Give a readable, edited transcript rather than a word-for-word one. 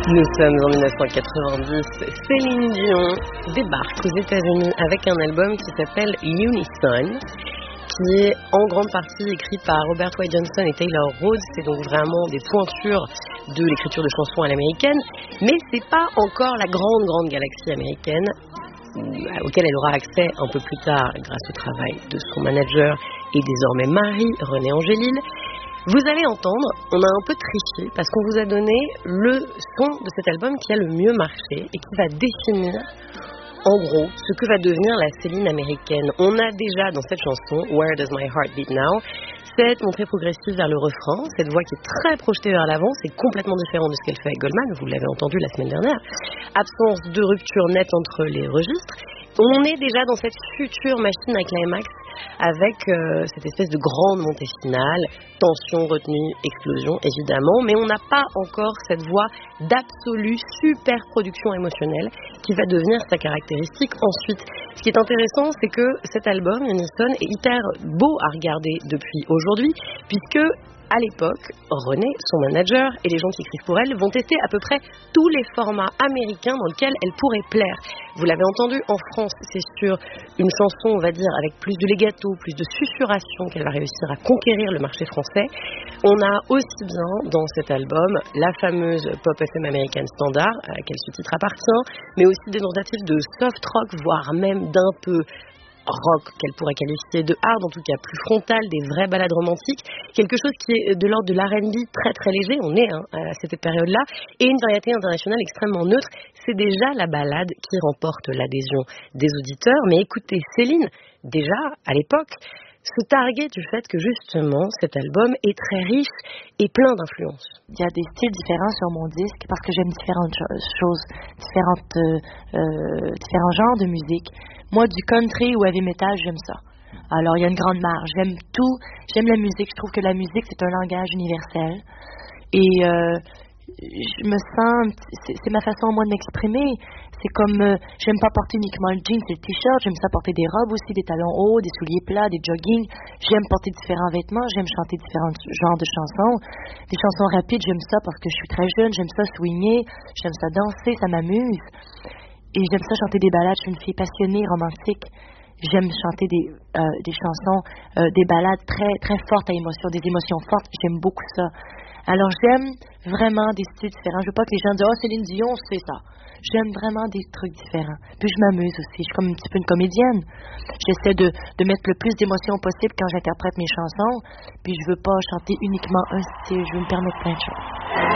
Nous sommes en 1990. Céline Dion débarque aux États-Unis avec un album qui s'appelle Unison, qui est en grande partie écrit par Robert Wyatt Johnson et Taylor Rhodes. C'est donc vraiment des pointures de l'écriture de chansons à l'américaine, mais c'est pas encore la grande galaxie américaine auquel elle aura accès un peu plus tard grâce au travail de son manager et désormais mari, René Angélil. Vous allez entendre, on a un peu triché parce qu'on vous a donné le son de cet album qui a le mieux marché et qui va définir en gros ce que va devenir la Céline américaine. On a déjà dans cette chanson Where Does My Heart Beat Now cette montée progressive vers le refrain, cette voix qui est très projetée vers l'avant, c'est complètement différent de ce qu'elle fait avec Goldman, vous l'avez entendu la semaine dernière. Absence de rupture nette entre les registres. On est déjà dans cette future machine à climax avec cette espèce de grande montée finale, tension, retenue, explosion évidemment, mais on n'a pas encore cette voix d'absolue super production émotionnelle qui va devenir sa caractéristique ensuite. Ce qui est intéressant, c'est que cet album, Unison, est hyper beau à regarder depuis aujourd'hui, puisque à l'époque, René, son manager, et les gens qui écrivent pour elle vont tester à peu près tous les formats américains dans lesquels elle pourrait plaire. Vous l'avez entendu, en France, c'est sur une chanson, on va dire, avec plus de legato, plus de susurration qu'elle va réussir à conquérir le marché français. On a aussi bien dans cet album la fameuse pop FM américaine standard, à laquelle ce titre appartient, mais aussi des tentatives de soft rock, voire même d'un peu rock qu'elle pourrait qualifier de hard, en tout cas plus frontal, des vraies ballades romantiques, quelque chose qui est de l'ordre de l'R&B très léger, on est à cette période-là, et une variété internationale extrêmement neutre. C'est déjà la ballade qui remporte l'adhésion des auditeurs, mais écoutez, Céline, déjà à l'époque, se targuait du fait que justement cet album est très riche et plein d'influences. Il y a des styles différents sur mon disque parce que j'aime différentes choses, différents genres de musique. Moi, du country ou heavy metal, j'aime ça. Alors, il y a une grande marge. J'aime tout. J'aime la musique. Je trouve que la musique, c'est un langage universel. Et je me sens... C'est ma façon, moi, de m'exprimer. C'est comme... j'aime pas porter uniquement le jeans et le t-shirt. J'aime ça porter des robes aussi, des talons hauts, des souliers plats, des jogging. J'aime porter différents vêtements. J'aime chanter différents genres de chansons. Des chansons rapides, j'aime ça parce que je suis très jeune. J'aime ça swinger. J'aime ça danser. Ça m'amuse. Et j'aime ça chanter des ballades. Je suis une fille passionnée, romantique. J'aime chanter des chansons, des ballades très fortes à émotion, des émotions fortes. J'aime beaucoup ça. Alors j'aime vraiment des styles différents. Je veux pas que les gens disent « Oh, Céline Dion, c'est ça ». J'aime vraiment des trucs différents. Puis je m'amuse aussi. Je suis comme un petit peu une comédienne. J'essaie de mettre le plus d'émotions possible quand j'interprète mes chansons. Puis je veux pas chanter uniquement un style. Je veux me permettre plein de choses.